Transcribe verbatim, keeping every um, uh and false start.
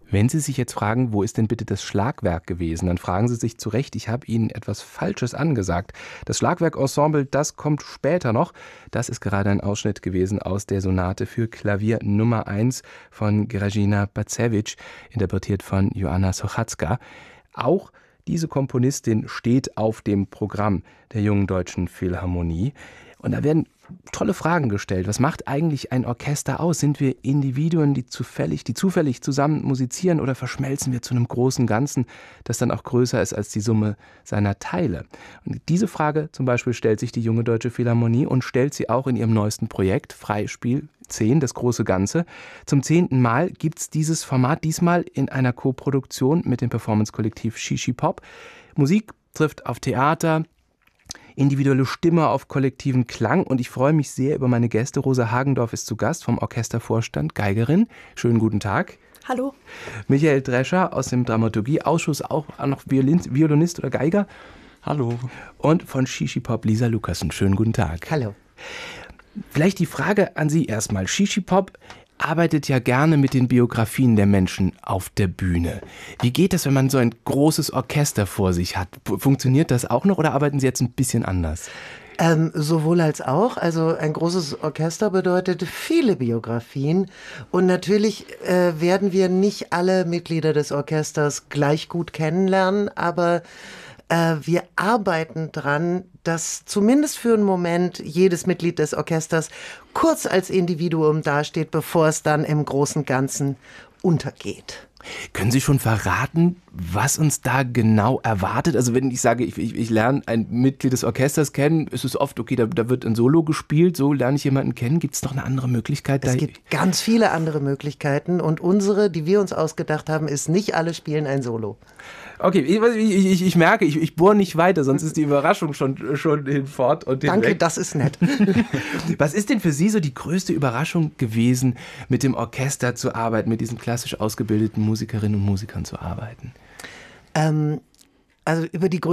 Wenn Sie sich jetzt fragen, wo ist denn bitte das Schlagwerk gewesen, dann fragen Sie sich zu Recht, ich habe Ihnen etwas Falsches angesagt. Das Schlagwerkensemble, das kommt später noch. Das ist gerade ein Ausschnitt gewesen aus der Sonate für Klavier Nummer eins von Grażyna Bacewicz, interpretiert von Joanna Sochacka. Auch diese Komponistin steht auf dem Programm der Jungen Deutschen Philharmonie. Und da werden tolle Fragen gestellt. Was macht eigentlich ein Orchester aus? Sind wir Individuen, die zufällig, die zufällig zusammen musizieren, oder verschmelzen wir zu einem großen Ganzen, das dann auch größer ist als die Summe seiner Teile? Und diese Frage zum Beispiel stellt sich die Junge Deutsche Philharmonie und stellt sie auch in ihrem neuesten Projekt Freispiel zehn, das große Ganze. Zum zehnten Mal gibt es dieses Format, diesmal in einer Koproduktion mit dem Performance-Kollektiv Shishi Pop. Musik trifft auf Theater, individuelle Stimme auf kollektiven Klang, und ich freue mich sehr über meine Gäste. Rosa Hagendorf ist zu Gast vom Orchestervorstand, Geigerin. Schönen guten Tag. Hallo. Michael Drescher aus dem Dramaturgieausschuss, auch noch Violinist oder Geiger. Hallo. Und von Shishi Pop Lisa Lukassen. Schönen guten Tag. Hallo. Vielleicht die Frage an Sie erstmal. Shishi Pop arbeitet ja gerne mit den Biografien der Menschen auf der Bühne. Wie geht das, wenn man so ein großes Orchester vor sich hat? Funktioniert das auch noch, oder arbeiten Sie jetzt ein bisschen anders? Ähm, sowohl als auch. Also ein großes Orchester bedeutet viele Biografien. Und natürlich äh, werden wir nicht alle Mitglieder des Orchesters gleich gut kennenlernen, aber äh, wir arbeiten dran, dass zumindest für einen Moment jedes Mitglied des Orchesters kurz als Individuum dasteht, bevor es dann im großen Ganzen untergeht. Können Sie schon verraten, was uns da genau erwartet? Also wenn ich sage, ich, ich, ich lerne ein Mitglied des Orchesters kennen, ist es oft, okay, da, da wird ein Solo gespielt, so lerne ich jemanden kennen. Gibt es noch eine andere Möglichkeit? Es gibt ganz viele andere Möglichkeiten, und unsere, die wir uns ausgedacht haben, ist, nicht alle spielen ein Solo. Okay, ich, ich, ich merke, ich, ich bohre nicht weiter, sonst ist die Überraschung schon, schon hinfort und hinweg. Danke, das ist nett. Was ist denn für Sie so die größte Überraschung gewesen, mit dem Orchester zu arbeiten, mit diesen klassisch ausgebildeten Musikerinnen und Musikern zu arbeiten? Ähm, also über die